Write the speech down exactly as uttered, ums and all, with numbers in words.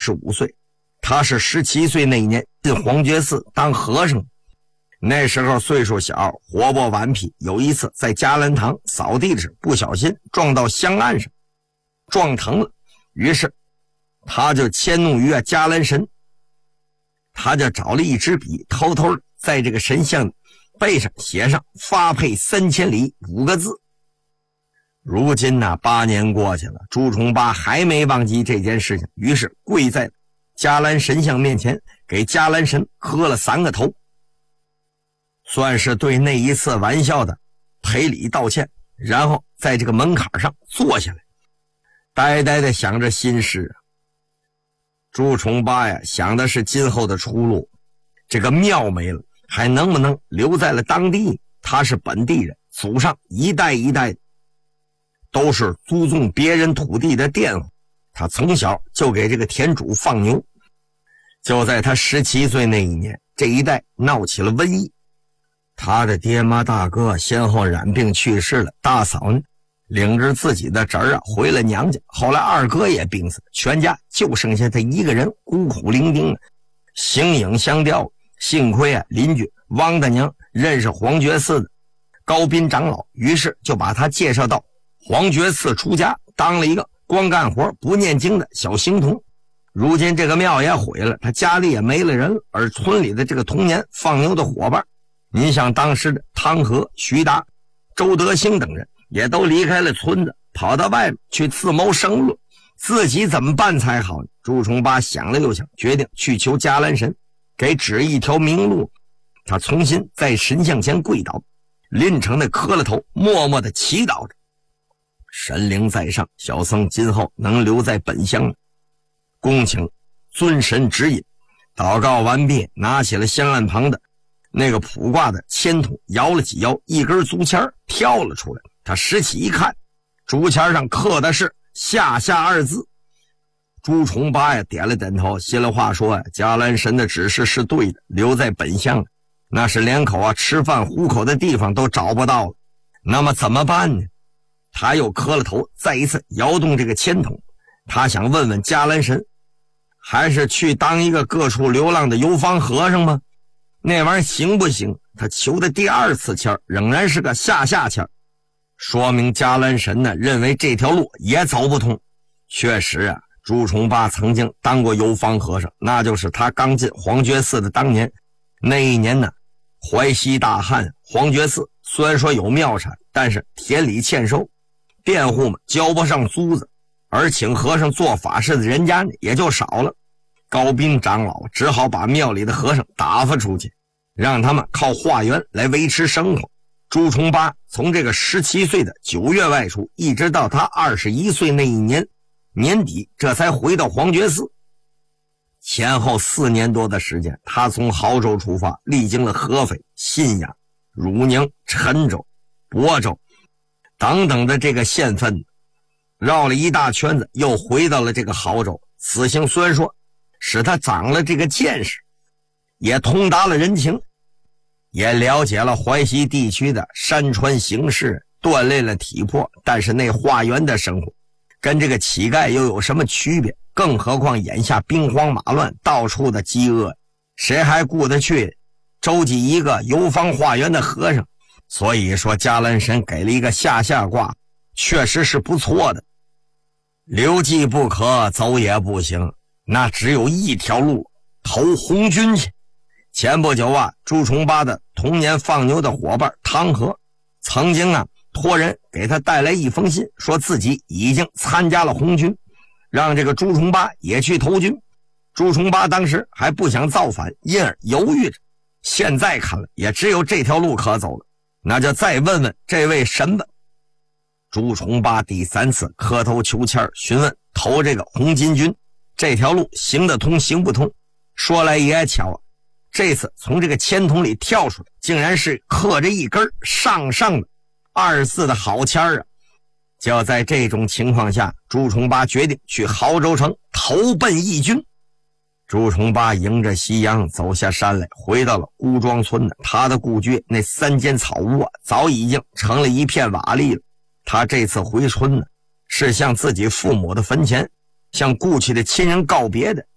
十五岁，他是十七岁那一年进黄觉寺当和尚。那时候岁数小，活泼顽皮，有一次在嘉兰堂扫地时不小心撞到香案上，撞疼了，于是他就迁怒于嘉兰神，他就找了一支笔，偷偷在这个神像背上写上发配三千里五个字。如今呢，八年过去了，朱重八还没忘记这件事情，于是跪在嘉兰神像面前，给嘉兰神磕了三个头，算是对那一次玩笑的赔礼道歉，然后在这个门槛上坐下来，呆呆地想着心事。朱重八呀，想的是今后的出路，这个庙没了，还能不能留在了当地？他是本地人，祖上一代一代都是租种别人土地的佃户，他从小就给这个田主放牛。就在他十七岁那一年，这一带闹起了瘟疫，他的爹妈大哥先后染病去世了，大嫂呢领着自己的侄儿啊回了娘家，后来二哥也病死，全家就剩下他一个人孤苦伶仃的，形影相吊。幸亏啊邻居汪大娘认识黄觉寺的高斌长老，于是就把他介绍到黄觉寺出家，当了一个光干活不念经的小刑童。如今这个庙也毁了，他家里也没了人了，而村里的这个童年放牛的伙伴，你想当时的汤和、徐达、周德兴等人也都离开了村子，跑到外面去自谋生路，自己怎么办才好呢？朱重八想了又想，决定去求嘉兰神给指一条明路。他重新在神像前跪倒，临诚的磕了头，默默的祈祷着：神灵在上，小僧今后能留在本乡，恭请尊神指引。祷告完毕，拿起了香案旁的那个卜卦的签筒，摇了几摇，一根竹签跳了出来。他拾起一看，竹签上刻的是下下二字。朱重八呀点了点头，心里话说呀，嘉兰神的指示是对的，留在本乡那是连口啊吃饭糊口的地方都找不到了，那么怎么办呢？他又磕了头，再一次摇动这个签筒，他想问问嘉兰神，还是去当一个各处流浪的游方和尚吗？那玩意儿行不行？他求的第二次签仍然是个下下签，说明嘉兰神呢认为这条路也走不通。确实啊，朱重八曾经当过游方和尚，那就是他刚进黄觉寺的当年。那一年呢，淮西大旱，黄觉寺虽然说有庙产，但是田里欠收，佃户们交不上租子，而请和尚做法事的人家呢也就少了。高斌长老只好把庙里的和尚打发出去，让他们靠化缘来维持生活。朱重八从这个十七岁的九月外出，一直到他二十一岁那一年年底，这才回到黄觉寺。前后四年多的时间，他从亳州出发，历经了合肥、信阳、汝宁、郴州、亳州等等的这个县份，绕了一大圈子，又回到了这个亳州。此行虽然说使他长了这个见识，也通达了人情，也了解了淮西地区的山川形势，锻炼了体魄，但是那化缘的生活跟这个乞丐又有什么区别？更何况眼下兵荒马乱，到处的饥饿，谁还顾得去周济一个游方化缘的和尚？所以说嘉兰神给了一个下下卦，确实是不错的。留迹不可，走也不行，那只有一条路，投红军去。前不久啊，朱重八的童年放牛的伙伴汤和曾经啊托人给他带来一封信，说自己已经参加了红军，让这个朱重八也去投军。朱重八当时还不想造反，因而犹豫着，现在看来也只有这条路可走了，那就再问问这位神吧。朱重八第三次磕头求签，询问投这个红巾军这条路行得通行不通。说来也巧，这次从这个签筒里跳出来，竟然是刻着一根上上的二字的好签啊！就在这种情况下，朱重八决定去亳州城投奔义军。朱重八迎着夕阳走下山来，回到了孤庄村的他的故居，那三间草屋啊，早已经成了一片瓦砾了。他这次回村呢，是向自己父母的坟前，向故去的亲人告别的。